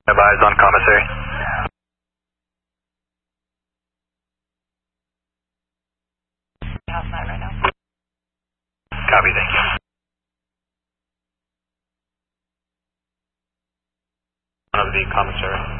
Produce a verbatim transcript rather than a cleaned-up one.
Have eyes on commissary. House nine right now. Copy, thank you. One of the commissary.